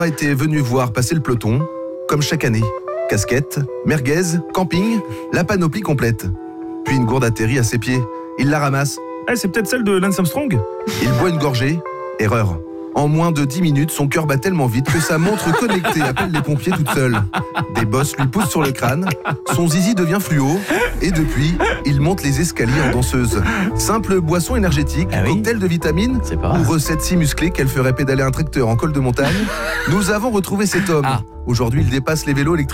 était venu voir passer le peloton, comme chaque année. Casquette, merguez, camping, la panoplie complète. Puis une gourde atterrit à ses pieds. Il la ramasse. C'est peut-être celle de Lance Armstrong. Il boit une gorgée. Erreur. En moins de 10 minutes, son cœur bat tellement vite que sa montre connectée appelle les pompiers toute seule. Des bosses lui poussent sur le crâne, son zizi devient fluo, et depuis, il monte les escaliers en danseuse. Simple boisson énergétique, cocktail de vitamines, ou recette si musclée qu'elle ferait pédaler un tracteur en col de montagne, nous avons retrouvé cet homme. Aujourd'hui, il dépasse les vélos électriques.